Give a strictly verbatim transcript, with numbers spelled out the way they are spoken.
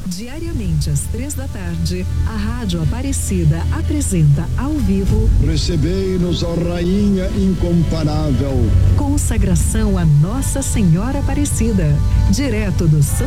Diariamente às três da tarde, a Rádio Aparecida apresenta ao vivo Recebei-nos, ó Rainha incomparável. Consagração a Nossa Senhora Aparecida, direto do Santo